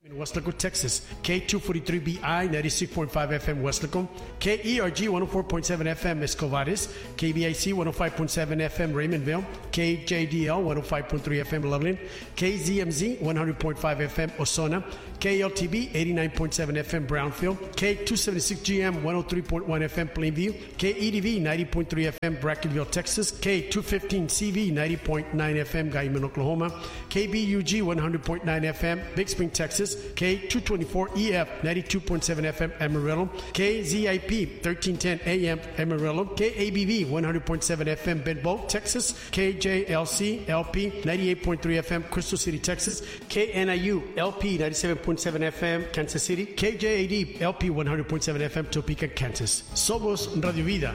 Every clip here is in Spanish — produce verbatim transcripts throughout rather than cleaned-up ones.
In Westlaco, Texas, K two forty-three B I, ninety-six point five F M Westlaco, K E R G one oh four point seven F M Escovares, K B I C one oh five point seven F M Raymondville, K J D L one oh five point three F M Loveland, K Z M Z one hundred point five F M Ozona, K L T B eighty-nine point seven F M Brownfield, K two seventy-six G M one oh three point one F M Plainview, K E D V ninety point three F M Brackenville, Texas, K two fifteen C V ninety point nine F M Guyman, Oklahoma, K B U G one hundred point nine F M Big Spring, Texas, K two twenty-four E F ninety-two point seven F M Amarillo, K Z I P thirteen ten A M Amarillo, K A B V one hundred point seven F M Benbow, Texas, K J L C L P ninety-eight point three F M Crystal City, Texas, K N I U L P ninety-seven point seven F M Kansas City, K J A D L P one hundred point seven F M Topeka, Kansas. Somos Radio Vida.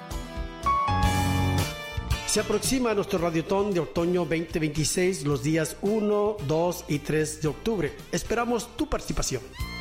Se aproxima nuestro Radiotón de Otoño veinte veintiséis los días uno, dos y tres de octubre. Esperamos tu participación.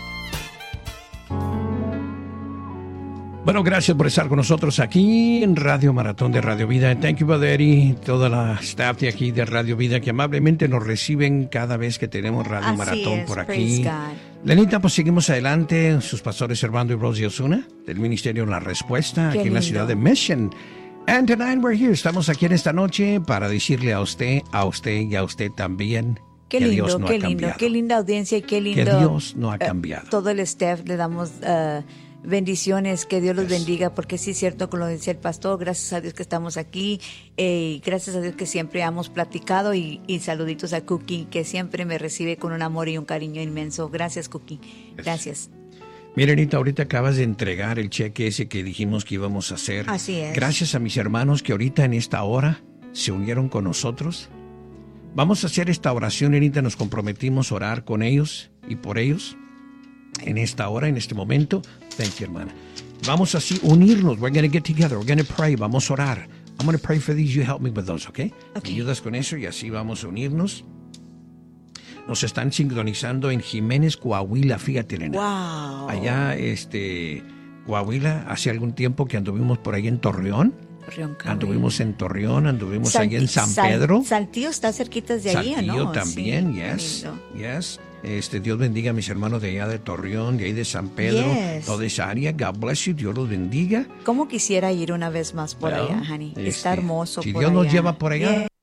Bueno, gracias por estar con nosotros aquí en Radio Maratón de Radio Vida. Thank you, Brother Eddie, toda la staff de aquí de Radio Vida que amablemente nos reciben cada vez que tenemos Radio Así Maratón es, por aquí. praise God. Lenita, pues seguimos adelante. Sus pastores Servando y Rosie Osuna del Ministerio La Respuesta Qué aquí en la lindo. ciudad de Mission. And tonight we're here. Estamos aquí en esta noche para decirle a usted, a usted y a usted también Qué que lindo, Dios no qué ha lindo, cambiado. qué linda audiencia y qué lindo. Que Dios no ha eh, cambiado. todo el staff le damos eh, bendiciones, que Dios los Yes. bendiga, porque sí es cierto, como lo decía el pastor, gracias a Dios que estamos aquí, eh, y gracias a Dios que siempre hemos platicado, y, y saluditos a Cookie, que siempre me recibe con un amor y un cariño inmenso. Gracias, Cookie. Gracias. Miren, Anita, ahorita acabas de entregar el cheque ese que dijimos que íbamos a hacer. Así es. Gracias a mis hermanos que ahorita en esta hora se unieron con nosotros. Vamos a hacer esta oración, Anita, nos comprometimos a orar con ellos y por ellos en esta hora, en este momento. Thank you, hermana. Vamos así unirnos. We're going to get together. We're going to pray. Vamos a orar. I'm going to pray for these. You help me with those, okay? Okay. ¿Me ayudas con eso? Y así vamos a unirnos. Nos están sincronizando en Jiménez, Coahuila, fíjate, Elena. Wow. Allá, este, Coahuila, hace algún tiempo que anduvimos por ahí en Torreón. Torreón, Coahuila. Anduvimos en Torreón, anduvimos Salti- ahí en San Sal- Pedro. Saltillo está cerquitas de ahí, Saltillo ¿no? también, Sí, yes, lindo. yes. Este, Dios bendiga a mis hermanos de allá de Torreón, de ahí de San Pedro, Yes. toda esa área. God bless you, Dios los bendiga. ¿Cómo quisiera ir una vez más por Well, allá, honey? este, Está hermoso si por Dios allá. nos lleva por allá, Yeah.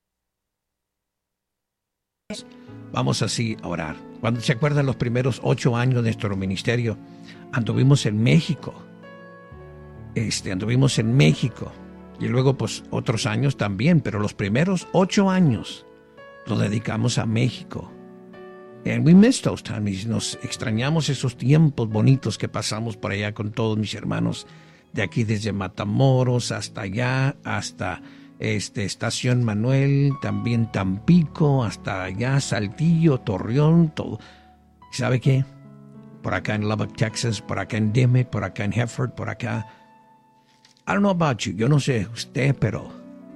vamos así a orar. Cuando se acuerdan los primeros ocho años de nuestro ministerio, anduvimos en México. Este, anduvimos en México. Y luego, pues, otros años también, pero los primeros ocho años los dedicamos a México. And we miss those times. Nos extrañamos esos tiempos bonitos que pasamos por allá con todos mis hermanos de aquí, desde Matamoros hasta allá, hasta este, Estación Manuel, también Tampico, hasta allá, Saltillo, Torreón, todo. ¿Sabe qué? Por acá en Lubbock, Texas, por acá en Dimmitt, por acá en Hereford, por acá. I don't know about you, yo no sé usted, pero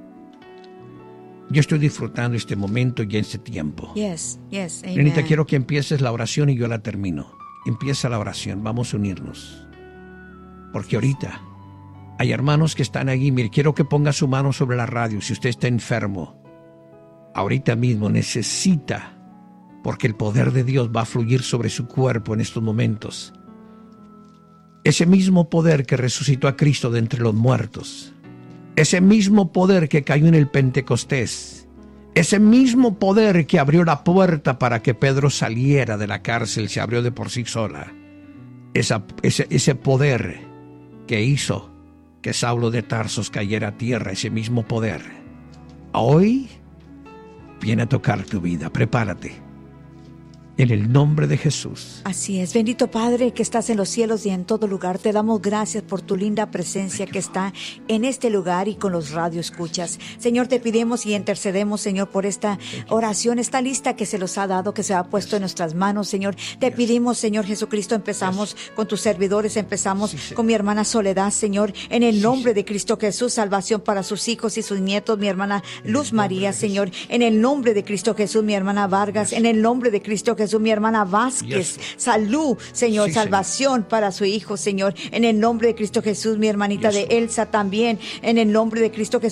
yo estoy disfrutando este momento y este tiempo. Yes, yes, amen. Lenita, quiero que empieces la oración y yo la termino. Empieza la oración, vamos a unirnos. Porque ahorita hay hermanos que están allí. Mire, quiero que ponga su mano sobre la radio. Si usted está enfermo, ahorita mismo necesita, porque el poder de Dios va a fluir sobre su cuerpo en estos momentos. Ese mismo poder que resucitó a Cristo de entre los muertos. Ese mismo poder que cayó en el Pentecostés. Ese mismo poder que abrió la puerta para que Pedro saliera de la cárcel, se abrió de por sí sola. Esa, ese, ese poder que hizo que Saulo de Tarsos cayera a tierra, ese mismo poder, hoy viene a tocar tu vida. Prepárate. En el nombre de Jesús. Así es, bendito Padre que estás en los cielos y en todo lugar, te damos gracias por tu linda presencia que está en este lugar y con los radioescuchas. Señor, te pedimos y intercedemos, Señor, por esta oración, esta lista que se los ha dado, que se ha puesto en nuestras manos, Señor. Te pedimos, Señor Jesucristo, empezamos con tus servidores, empezamos Sí, con mi hermana Soledad, Señor, en el nombre de Cristo Jesús, salvación para sus hijos y sus nietos, mi hermana Luz María, Señor, en el nombre de Cristo Jesús, mi hermana Vargas, en el nombre de Cristo Jesús, mi hermana Vázquez, Yes. salud, Señor, Sí, salvación Señor. para su hijo, Señor, en el nombre de Cristo Jesús, mi hermanita Yes, de Lord. Elsa también, en el nombre de Cristo Jesús.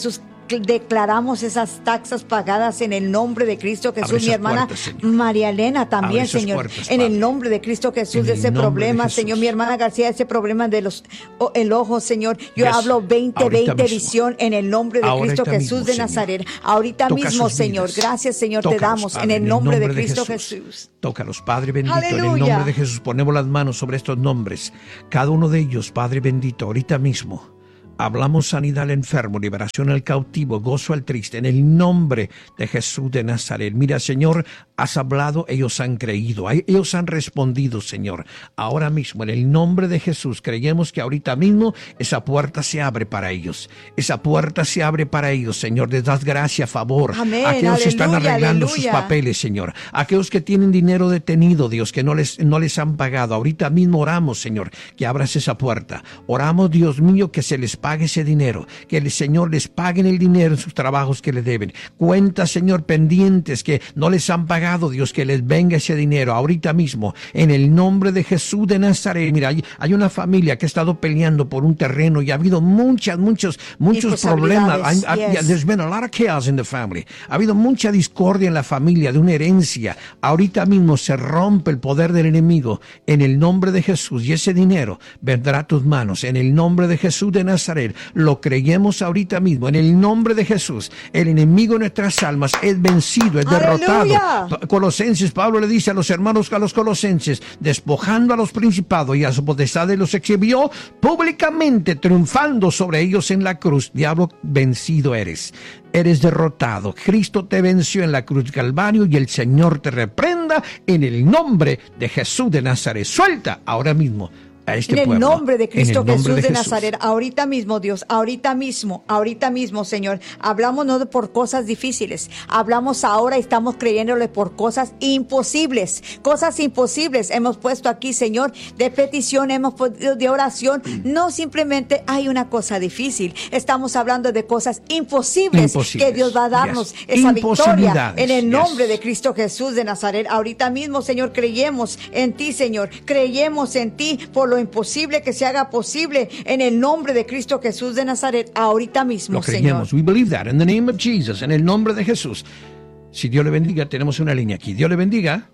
declaramos esas taxas pagadas en el nombre de Cristo Jesús. Mi hermana puertas, María Elena también, Abre Señor, puertas, en Padre. el nombre de Cristo Jesús, En de el ese nombre problema, de Señor. Jesús. Mi hermana García, ese problema de los o, el ojo, Señor. Yo Yes. hablo veinte Ahorita veinte mismo. visión en el nombre de Ahorita Cristo Jesús mismo, de Señor. Nazaret. Ahorita Toca mismo, sus Señor. vidas. Gracias, Señor, te Tócalos, damos Padre, en el nombre de Cristo Jesús. Tócalos, Padre bendito, en el Aleluya. nombre de Jesús. Ponemos las manos sobre estos nombres. Cada uno de ellos, Padre bendito, ahorita mismo. Hablamos sanidad al enfermo, liberación al cautivo, gozo al triste, en el nombre de Jesús de Nazaret. Mira, Señor, has hablado, ellos han creído, ellos han respondido, Señor. Ahora mismo, en el nombre de Jesús, creemos que ahorita mismo esa puerta se abre para ellos. Esa puerta se abre para ellos, Señor. Les das gracia, favor. Amén, Aquellos que están aleluya, arreglando aleluya. sus papeles, Señor. Aquellos que tienen dinero detenido, Dios, que no les, no les han pagado. Ahorita mismo oramos, Señor, que abras esa puerta. Oramos, Dios mío, que se les pague ese dinero, que el Señor les pague el dinero en sus trabajos que le deben. Cuentas, Señor, pendientes que no les han pagado, Dios, que les venga ese dinero ahorita mismo, en el nombre de Jesús de Nazaret. Mira, hay, hay una familia que ha estado peleando por un terreno y ha habido muchas, muchos, muchos problemas. Hay, hay, Yes. there's been a lot of chaos in the family. Ha habido mucha discordia en la familia de una herencia. Ahorita mismo se rompe el poder del enemigo en el nombre de Jesús, y ese dinero vendrá a tus manos en el nombre de Jesús de Nazaret. Lo creemos ahorita mismo en el nombre de Jesús. El enemigo de nuestras almas es vencido, es derrotado. ¡Aleluya! Colosenses, Pablo le dice a los hermanos, a los colosenses, despojando a los principados y a sus potestades, los exhibió públicamente, triunfando sobre ellos en la cruz. Diablo, vencido eres. Eres derrotado. Cristo te venció en la cruz del Calvario, y el Señor te reprenda en el nombre de Jesús de Nazaret. Suelta ahora mismo a este En el pueblo. nombre de Cristo En el nombre Jesús de, de Jesús. Nazaret, ahorita mismo, Dios, ahorita mismo, ahorita mismo, Señor, hablamos no de por cosas difíciles, hablamos ahora y estamos creyéndole por cosas imposibles, cosas imposibles hemos puesto aquí, Señor, de petición, hemos puesto de oración, no simplemente hay una cosa difícil, estamos hablando de cosas imposibles, Imposibles. que Dios va a darnos Yes. esa victoria Imposibilidades. en el nombre Yes. de Cristo Jesús de Nazaret. Ahorita mismo, Señor, creemos en ti, Señor, creemos en ti por lo imposible que se haga posible en el nombre de Cristo Jesús de Nazaret, ahorita mismo, Lo Señor. creemos. We believe that in the name of Jesus, en el nombre de Jesús. Si Dios le bendiga, tenemos una línea aquí. Dios le bendiga.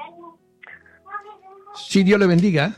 Si Dios le bendiga.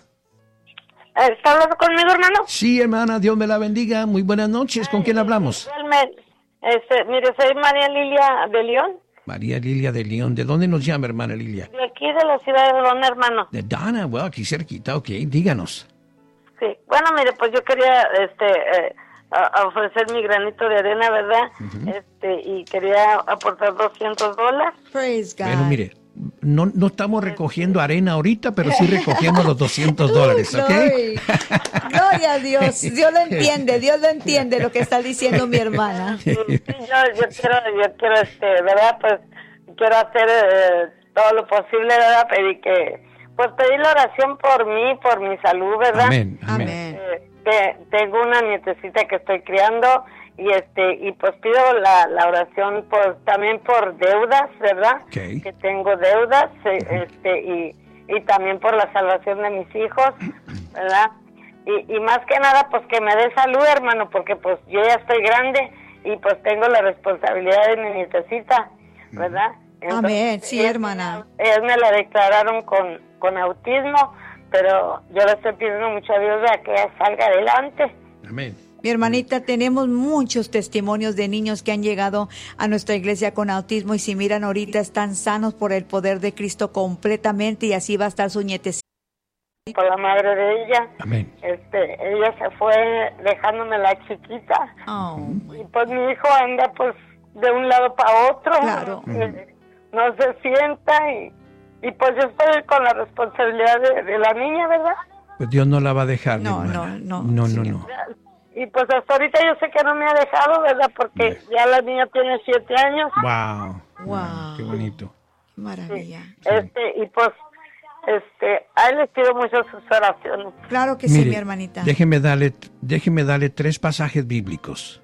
¿Está hablando conmigo, hermano? Sí, hermana, Dios me la bendiga. Muy buenas noches. ¿Con quién hablamos? Realmente, este, mire, soy María Lilia de León, María Lilia de León. ¿De dónde nos llama, hermana Lilia? de aquí de la ciudad de León, hermano. De Dana, bueno, aquí cerquita, ok. Díganos. Sí, bueno, mire, pues yo quería este, eh, a, a ofrecer mi granito de arena, ¿verdad? este Y quería aportar doscientos dólares. Praise God. Bueno, mire, no, no estamos recogiendo arena ahorita, pero sí recogemos los doscientos dólares, ¿ok? Glory. Gloria a Dios. Dios lo entiende, Dios lo entiende lo que está diciendo mi hermana. Sí, sí, yo, yo quiero, yo quiero, este, ¿verdad? Pues quiero hacer eh, todo lo posible, ¿verdad? Pedí que, pues pedir la oración por mí, por mi salud, ¿verdad? Amén, amén. Amén. Eh, te- tengo una nietecita que estoy criando, y este y pues pido la, la oración por también por deudas, ¿verdad? Okay. Que tengo deudas, eh, este y, y también por la salvación de mis hijos, ¿verdad? Y, y más que nada pues que me dé salud, hermano, porque pues yo ya estoy grande y pues tengo la responsabilidad de mi nietecita, ¿verdad? Amén, sí, ellas- hermana. Ellas me la declararon con, con autismo, pero yo le estoy pidiendo mucho a Dios a que ella salga adelante. Amén. Mi hermanita, tenemos muchos testimonios de niños que han llegado a nuestra iglesia con autismo, y si miran ahorita están sanos por el poder de Cristo completamente, y así va a estar su nietecita. Por la madre de ella. Amén. Este, ella se fue dejándome la chiquita, Oh, y pues mi hijo anda pues de un lado para otro. Claro. Eh, no se sienta, y, y pues yo estoy con la responsabilidad de, de la niña, ¿verdad? Pues Dios no la va a dejar, No, mi hermana. no, no, No, no, sí. no. Y pues hasta ahorita yo sé que no me ha dejado, ¿verdad? Porque ya la niña tiene siete años. Wow. Wow. Qué bonito. qué maravilla. Este, y pues, este, a él les pido mucho sus oraciones. Claro que sí, Mire, mi hermanita. Déjeme darle, déjeme darle tres pasajes bíblicos.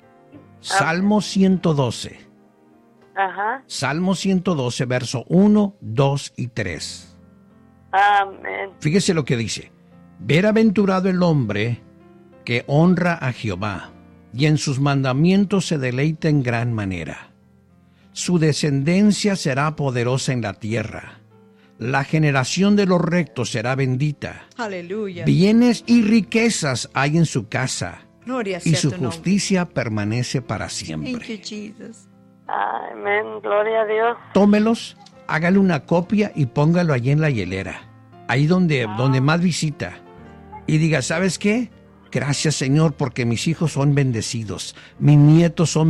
Salmo ciento doce. Ajá. Salmo ciento doce, verso uno, dos y tres. Amén. Fíjese lo que dice. Bienaventurado el hombre que honra a Jehová y en sus mandamientos se deleita en gran manera. Su descendencia será poderosa en la tierra. La generación de los rectos será bendita. Aleluya. Bienes y riquezas hay en su casa, Gloria y sea su tu nombre. justicia permanece para Thank you, siempre. Jesus. Amén, gloria a Dios. Tómelos, hágale una copia y póngalo allí en la hielera, ahí donde, donde más visita. Y diga, ¿sabes qué? Gracias, Señor, porque mis hijos son bendecidos, mis nietos son